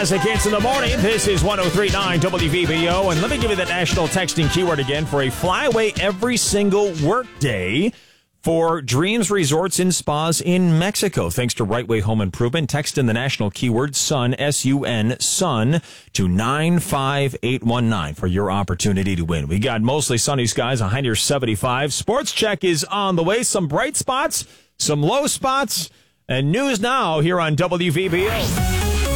classic hits in the morning. This is 103.9 WVBO. And let me give you the national texting keyword again for a flyaway every single workday for Dreams Resorts and Spas in Mexico. Thanks to Right Way Home Improvement. Text in the national keyword SUN, S-U-N, SUN, to 95819 for your opportunity to win. We got mostly sunny skies, a high near 75. Sports Check is on the way. Some bright spots, some low spots, and news now here on WVBO.